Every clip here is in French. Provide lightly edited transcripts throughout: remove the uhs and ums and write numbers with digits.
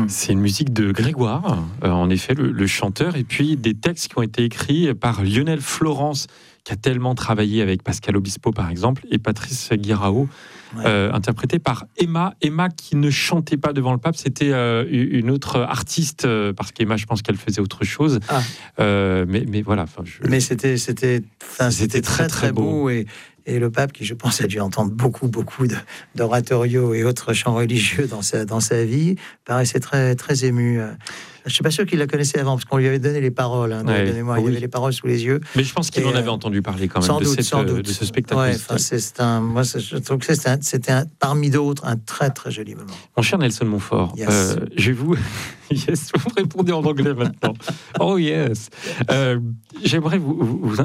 C'est une musique de Grégoire, en effet, le chanteur, et puis des textes qui ont été écrits par Lionel Florence, qui a tellement travaillé avec Pascal Obispo, par exemple, et Patrice Guirao, interprété par Emma. Emma qui ne chantait pas devant le pape, c'était une autre artiste, parce qu'Emma, je pense qu'elle faisait autre chose. Mais voilà. Mais c'était très, très beau. Et le pape, qui je pense a dû entendre beaucoup d'oratorios et autres chants religieux dans sa vie, paraissait très, très ému. Je ne suis pas sûr qu'il la connaissait avant, parce qu'on lui avait donné les paroles. De mémoire, il avait les paroles sous les yeux. Mais je pense qu'il en avait entendu parler quand même de ce spectacle. Moi, je trouve que c'était parmi d'autres un très très joli moment. Mon cher Nelson Montfort, yes. Je vais vous... Yes, vous répondez en anglais maintenant. Oh yes. J'aimerais vous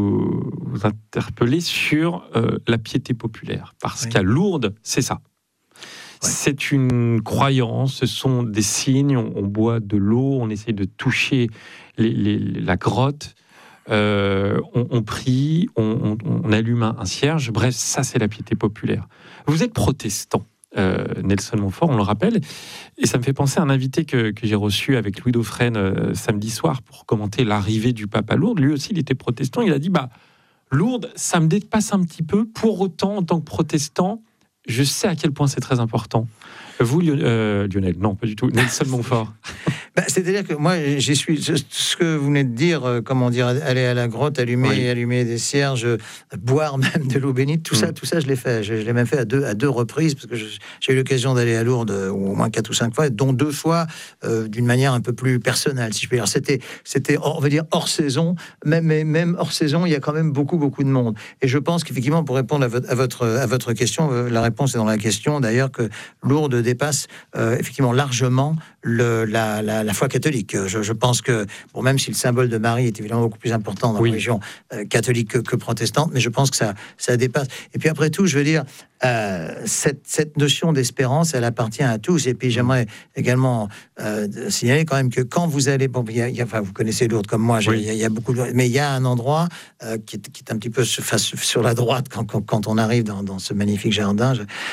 interpeller sur la piété populaire, parce qu'à Lourdes, c'est ça. C'est une croyance, ce sont des signes, on boit de l'eau, on essaye de toucher la grotte, on prie, on allume un cierge, bref, ça c'est la piété populaire. Vous êtes protestant, Nelson Montfort, on le rappelle, et ça me fait penser à un invité que j'ai reçu avec Louis Dauphren samedi soir pour commenter l'arrivée du pape à Lourdes. Lui aussi, il était protestant, il a dit, Lourdes, ça me dépasse un petit peu, pour autant, en tant que protestant, je sais à quel point c'est très important. Vous, Lionel, non, pas du tout. Nelson Montfort. C'est-à-dire que moi, j'y suis. Ce que vous venez de dire, aller à la grotte, allumer des cierges, boire même de l'eau bénite, tout ça, je l'ai fait. Je l'ai même fait à deux reprises, parce que j'ai eu l'occasion d'aller à Lourdes au moins 4 ou 5 fois, dont 2 fois d'une manière un peu plus personnelle, si je peux dire. C'était, on va dire, hors saison, même hors saison, il y a quand même beaucoup de monde. Et je pense qu'effectivement, pour répondre à votre question, la réponse est dans la question, d'ailleurs, que Lourdes dépasse effectivement largement la foi catholique. Je pense que, même si le symbole de Marie est évidemment beaucoup plus important dans la région catholique que protestante, mais je pense que ça dépasse. Et puis après tout, je veux dire, cette notion d'espérance, elle appartient à tous. Et puis j'aimerais également signaler quand même que quand vous allez, vous connaissez Lourdes comme moi, il y a beaucoup de, mais il y a un endroit qui est un petit peu sur la droite quand on arrive dans ce magnifique jardin,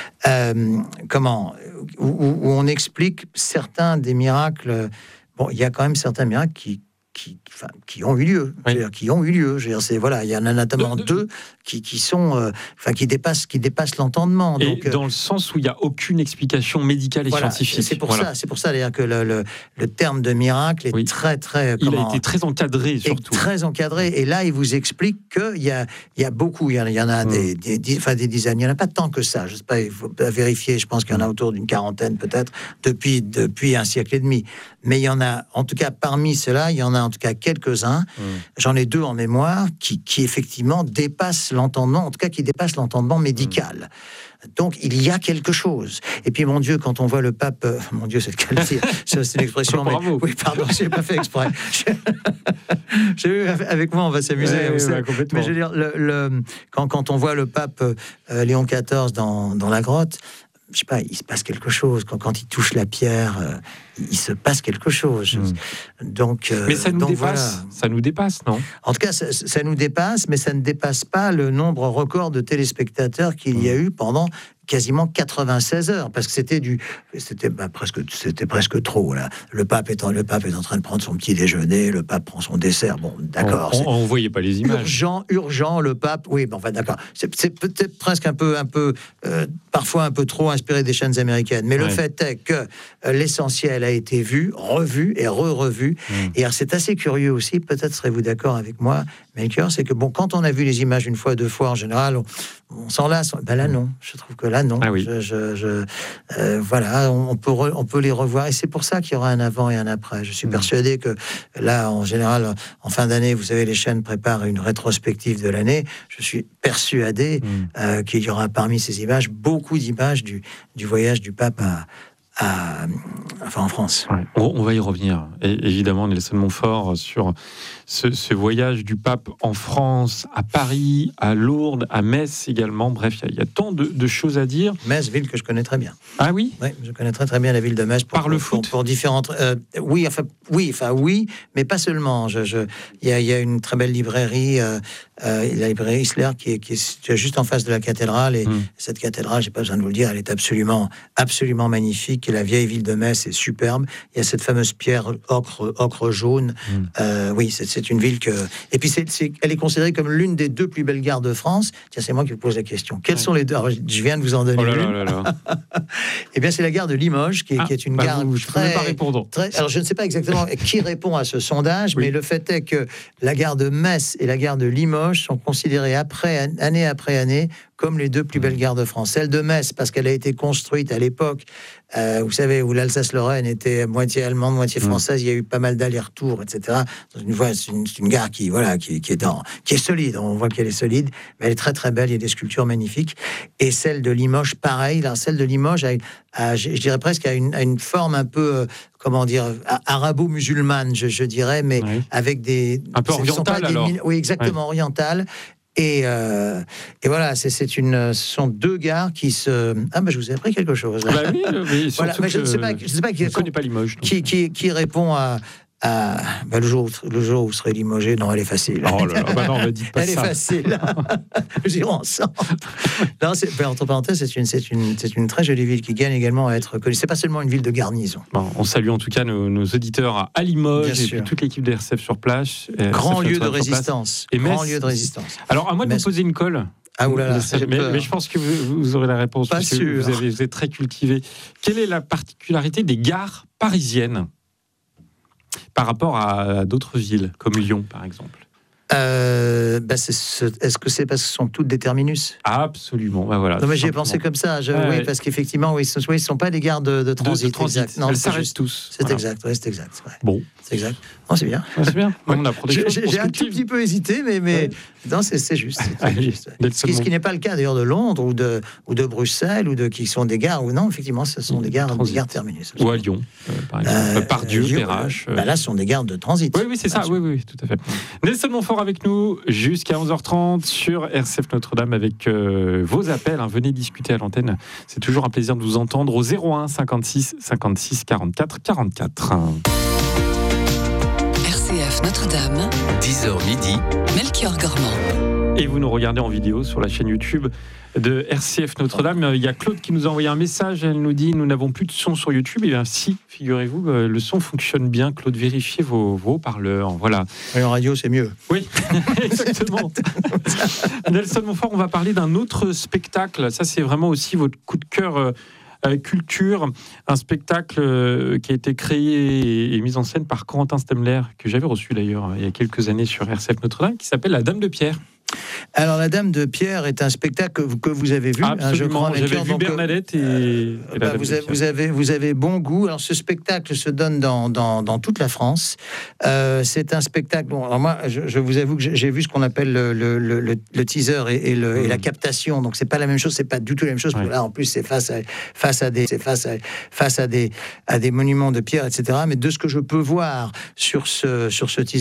où on explique certains des miracles. Il y a quand même certains miracles qui ont eu lieu. Qui ont eu lieu. Je veux dire, il y en a notamment 2 qui sont, qui dépassent l'entendement. Et donc, dans le sens où il n'y a aucune explication médicale et scientifique. C'est pour ça d'ailleurs que le terme de miracle est très, très... Il a été très encadré, surtout. Très encadré. Et là, il vous explique qu'il y a beaucoup, il y en a des dizaines. Il n'y en a pas tant que ça. Je ne sais pas, il faut vérifier. Je pense qu'il y en a autour d'une 40aine, peut-être, depuis un siècle et demi. Mais il y en a, en tout cas, parmi ceux-là, il y en a en tout cas quelques-uns. J'en ai 2 en mémoire qui effectivement dépassent l'entendement, en tout cas qui dépassent l'entendement médical. Donc il y a quelque chose. Et puis mon Dieu, quand on voit le pape, mon Dieu, c'est une expression. Bravo. Oui, pardon, j'ai pas fait exprès. J'ai vu, avec moi, on va s'amuser. Mais je veux dire, quand on voit le pape Léon XIV dans la grotte, je sais pas, il se passe quelque chose. Quand il touche la pierre, il se passe quelque chose. Donc, mais ça nous dépasse. Voilà. Ça nous dépasse, non ? En tout cas, ça nous dépasse, mais ça ne dépasse pas le nombre record de téléspectateurs qu'il y a eu pendant quasiment 96 heures, parce que c'était presque trop là. Le pape est en train de prendre son petit déjeuner, le pape prend son dessert. Bon, d'accord. On voyait pas les images. Urgent, le pape. Oui, bon, enfin, d'accord. C'est peut-être presque un peu, parfois un peu trop inspiré des chaînes américaines. Mais le fait est que l'essentiel a été vu, revu et re-revu. Et alors, c'est assez curieux aussi. Peut-être serez-vous d'accord avec moi, Melchior, c'est que quand on a vu les images 1 fois, 2 fois, en général, on s'en lasse. Ben là, non. Je trouve que là, non. Ah oui. Voilà, on peut les revoir. Et c'est pour ça qu'il y aura un avant et un après. Je suis persuadé que là, en général, en fin d'année, vous savez, les chaînes préparent une rétrospective de l'année. Je suis persuadé qu'il y aura parmi ces images beaucoup d'images du voyage du pape en France. Ouais. On va y revenir. Et évidemment, Nelson Montfort, sur ce voyage du pape en France, à Paris, à Lourdes, à Metz également. Bref, il y a tant de choses à dire. Metz, ville que je connais très bien. Ah oui ? Oui, je connais très bien la ville de Metz. Par le foot ? Pour différentes... oui, mais pas seulement. Il y a une très belle librairie la librairie Isler qui est juste en face de la cathédrale. Et cette cathédrale, j'ai pas besoin de vous le dire, elle est absolument magnifique. Et la vieille ville de Metz est superbe. Il y a cette fameuse pierre ocre jaune. Oui, c'est une ville que... Et puis, elle est considérée comme l'une des 2 plus belles gares de France. Tiens, c'est moi qui vous pose la question. Quelles sont les 2? Alors, je viens de vous en donner une. Eh bien, c'est la gare de Limoges, qui est une gare très... Alors, je ne sais pas exactement qui répond à ce sondage, mais le fait est que la gare de Metz et la gare de Limoges sont considérées année après année comme les 2 plus belles gares de France. Celle de Metz, parce qu'elle a été construite à l'époque, vous savez, où l'Alsace-Lorraine était moitié allemande, moitié française, il y a eu pas mal d'allers-retours, etc. C'est une gare qui est solide, on voit qu'elle est solide, mais elle est très très belle, il y a des sculptures magnifiques. Et celle de Limoges, pareil. Alors, celle de Limoges, je dirais presque, a une forme un peu... comment dire, arabo-musulmane, je dirais, mais avec des... Un peu orientale, alors. Oui, exactement, orientale. Et voilà, ce sont 2 gares qui se... Ah, je vous ai appris quelque chose. Là. Oui, mais voilà, mais je ne sais pas je ne connais pas Limoges. Qui répond à le jour où vous serez limogé, non, elle est facile. Oh là là, non, dites pas elle ça. Elle est facile. Nous irons ensemble. Non, entre parenthèses, c'est une très jolie ville qui gagne également à être connue. C'est pas seulement une ville de garnison. Bon, on salue en tout cas nos auditeurs à Limoges et puis toute l'équipe de RCF sur place. Grand lieu de résistance. Grand lieu de résistance. Alors, à moi de vous poser une colle. Ah oulala, mais je pense que vous aurez la réponse. Pas sûr. Vous êtes très cultivé. Quelle est la particularité des gares parisiennes par rapport à d'autres villes, comme Lyon, par exemple? Est-ce que c'est parce que ce sont toutes des terminus? Absolument, voilà. Non, mais j'y ai pensé comme ça. Oui, parce qu'effectivement, ce ne sont pas des gares de transit. Exact. Non, elles s'arrêtent tous. C'est exact. C'est exact. Ouais. Bon, c'est exact. Non, c'est bien. C'est bien. Ouais. On apprend des choses. J'ai un tout petit peu hésité, mais non, c'est juste. Ce qui n'est pas le cas d'ailleurs de Londres ou de Bruxelles qui sont des gares. Ou non, effectivement, ce sont des gares terminus. Ou à Lyon, par exemple. Pardieu, Perrache. Là, ce sont des gares de transit. Oui, c'est ça. Oui, tout à fait. Nelson Montfort avec nous jusqu'à 11h30 sur RCF Notre-Dame avec vos appels. Venez discuter à l'antenne. C'est toujours un plaisir de vous entendre au 01 56 56 44 44. RCF Notre-Dame, 10h midi, Melchior Gormand. Et vous nous regardez en vidéo sur la chaîne YouTube de RCF Notre-Dame. Il y a Claude qui nous a envoyé un message. Elle nous dit: nous n'avons plus de son sur YouTube. Et bien si, figurez-vous, le son fonctionne bien. Claude, vérifiez vos haut-parleurs. Voilà. Et en radio, c'est mieux. Oui, exactement. Nelson Montfort, on va parler d'un autre spectacle. Ça, c'est vraiment aussi votre coup de cœur culture. Un spectacle qui a été créé et mis en scène par Corentin Stemler, que j'avais reçu d'ailleurs il y a quelques années sur RCF Notre-Dame, qui s'appelle La Dame de Pierre. Alors, La Dame de Pierre est un spectacle que vous avez vu. Absolument, j'avais vu Bernadette et la Dame de Pierre. Vous avez bon goût. Alors, ce spectacle se donne dans toute la France. C'est un spectacle... Bon, alors moi, je vous avoue que j'ai vu ce qu'on appelle le teaser et la captation. Donc, c'est pas la même chose. C'est pas du tout la même chose. Là, en plus, c'est face à des monuments de pierre, etc. Mais de ce que je peux voir sur ce teaser,